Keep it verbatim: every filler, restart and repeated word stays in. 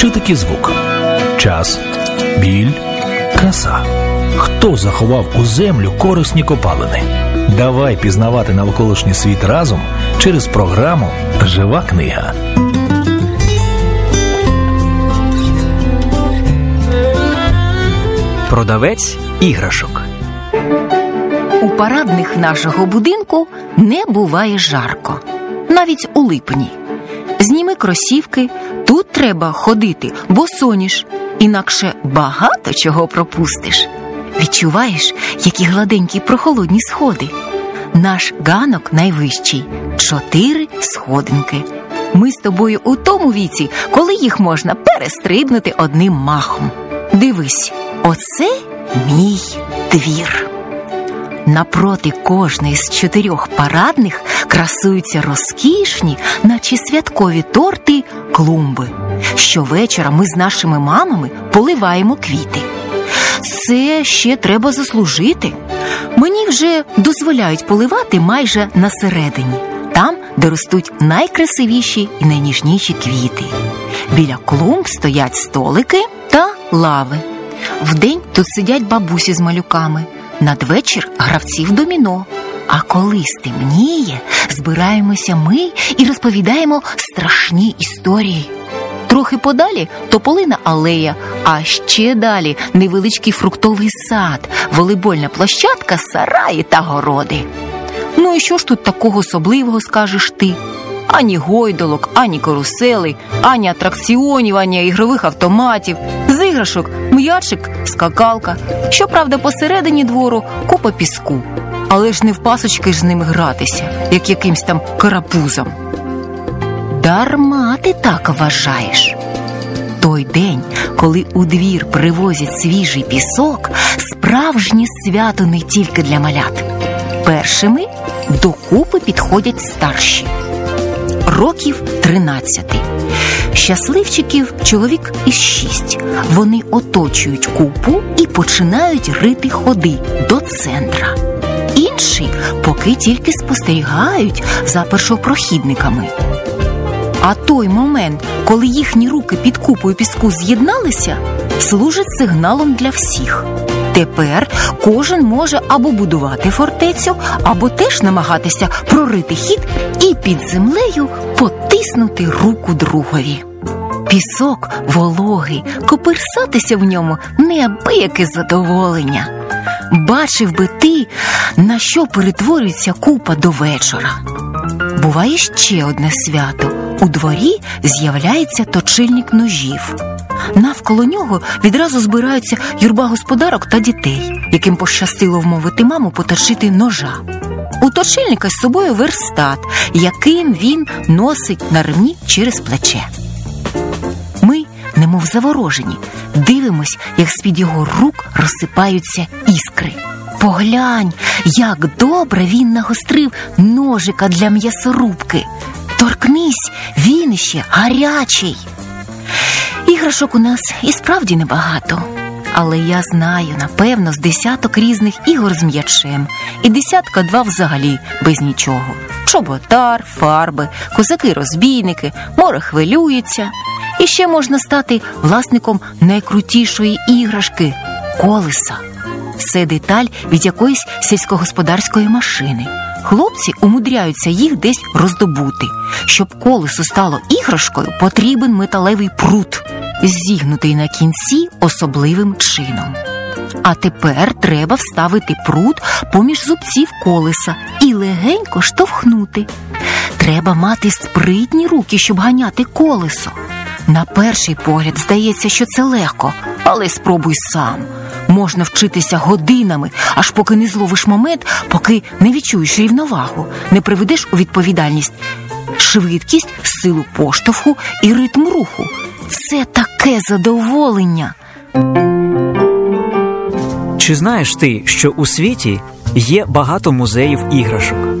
чи такий звук? Час, біль, краса. Хто заховав у землю корисні копалини? Давай пізнавати навколишній світ разом через програму «Жива книга». Продавець іграшок. У парадних нашого будинку не буває жарко. Навіть у липні. Зніми кросівки, тут треба ходити босоніж, інакше багато чого пропустиш. Відчуваєш, які гладенькі прохолодні сходи? Наш ганок найвищий – чотири сходинки. Ми з тобою у тому віці, коли їх можна перестрибнути одним махом. Дивись, оце мій двір. Напроти кожної з чотирьох парадних красуються розкішні, наче святкові торти, клумби. Щовечора ми з нашими мамами поливаємо квіти. Це ще треба заслужити. Мені вже дозволяють поливати майже на середині, там, де ростуть найкрасивіші і найніжніші квіти. Біля клумб стоять столики та лави. Вдень тут сидять бабусі з малюками, надвечір гравці в доміно. А коли стемніє, збираємося ми і розповідаємо страшні історії. Трохи подалі тополина алея, а ще далі невеличкий фруктовий сад, волейбольна площадка, сараї та городи. Ну і що ж тут такого особливого, скажеш ти? Ані гойдолок, ані карусели, ані атракціонів, ані ігрових автоматів. З іграшок м'ячик, скакалка. Щоправда, посередині двору купа піску. Але ж не в пасочки ж з ними гратися, як якимсь там карапузом. Дарма ти так вважаєш. Той день, коли у двір привозять свіжий пісок, справжнє свято не тільки для малят. Першими до купи підходять старші. Років тринадцяти. Щасливчиків чоловік із шість. Вони оточують купу і починають рити ходи до центра. Інші поки тільки спостерігають за першопрохідниками. А той момент, коли їхні руки під купою піску з'єдналися, служить сигналом для всіх. Тепер кожен може або будувати фортецю, або теж намагатися прорити хід і під землею потиснути руку другові. Пісок вологий, копирсатися в ньому неабияке задоволення. Бачив би ти, на що перетворюється купа до вечора. Буває ще одне свято. У дворі з'являється точильник ножів. Навколо нього відразу збираються юрба господарок та дітей, яким пощастило вмовити маму поточити ножа. У точильника з собою верстат, яким він носить на ремні через плече. Ми, немов заворожені, дивимось, як з-під його рук розсипаються іскри. Поглянь, як добре він нагострив ножика для м'ясорубки. Торкнись, він ще гарячий. Іграшок у нас і справді небагато. Але я знаю, напевно, з десяток різних ігор з м'ячем. І десятка-два взагалі без нічого. Чоботар, фарби, козаки-розбійники, море хвилюється. І ще можна стати власником найкрутішої іграшки – колеса. Це деталь від якоїсь сільськогосподарської машини. Хлопці умудряються їх десь роздобути. Щоб колесо стало іграшкою, потрібен металевий прут, зігнутий на кінці особливим чином. А тепер треба вставити прут поміж зубців колеса і легенько штовхнути. Треба мати спритні руки, щоб ганяти колесо. На перший погляд здається, що це легко, але спробуй сам. Можна вчитися годинами, аж поки не зловиш момент, поки не відчуєш рівновагу, не приведеш у відповідальність швидкість, силу поштовху і ритм руху. Це таке задоволення! Чи знаєш ти, що у світі є багато музеїв іграшок?